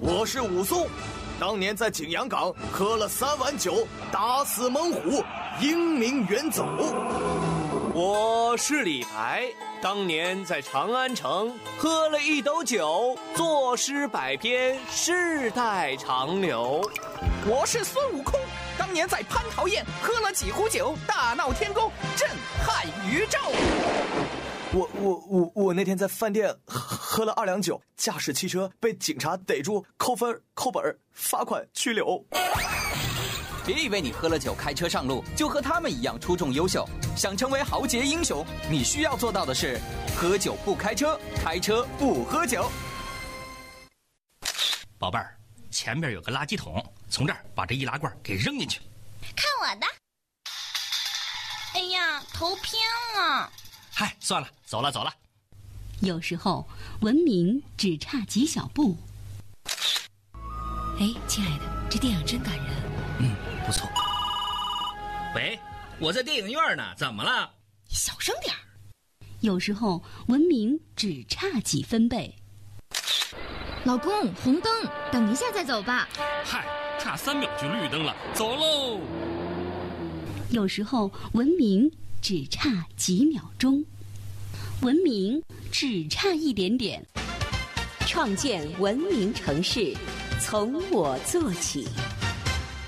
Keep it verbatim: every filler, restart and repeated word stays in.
我是武松，当年在景阳冈喝了三碗酒，打死猛虎，英名远走。 我是李白，当年在长安城喝了一斗酒，作诗百篇，世代长流。 我是孙悟空，当年在蟠桃宴喝了几壶酒，大闹天宫，震撼宇宙。 我我我我那天在饭店喝了二两酒，驾驶汽车被警察逮住，扣分、扣本、罚款、拘留。 别以为你喝了酒开车上路就和他们一样出众优秀，想成为豪杰英雄，你需要做到的是喝酒不开车，开车不喝酒。 宝贝儿，前边有个垃圾桶，从这儿把这易拉罐给扔进去。 看我的！哎呀，头偏了。 嗨，算了，走了走了。 有时候文明只差几小步。 哎，亲爱的，这电影真感人。 嗯，不错。喂，我在电影院呢，怎么了？ 小声点儿。 有时候文明只差几分贝。 老公，红灯，等一下再走吧。 嗨，差三秒就绿灯了，走喽。 有时候文明只差几秒钟，文明只差一点点。 创建文明城市，从我做起。